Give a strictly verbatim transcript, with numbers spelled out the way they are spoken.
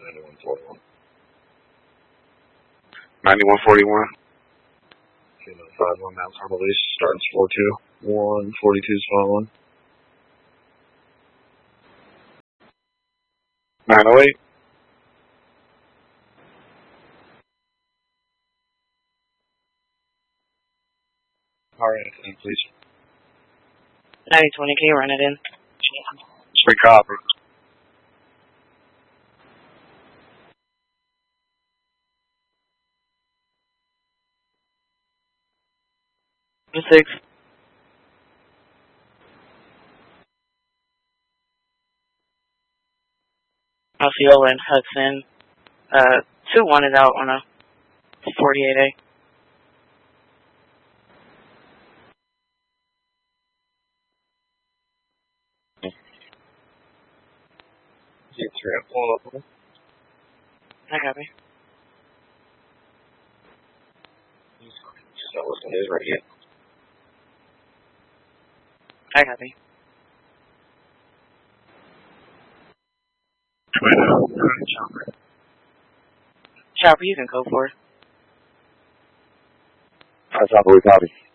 ninety-one forty-one. ninety-one forty-one. Kilo five one, Mount Carmel East, starts four two. one forty-two, spot one. nine oh eight. Alright, please. ninety twenty, can you run it in? Three copy. Six. Osceola and Hudson. Uh, two wanted out on a forty-eight A. Get three up, pull up. I copy. Just not listening to his right yet. I copy. Chopper. Chopper, you can go for it. That's not what we copy.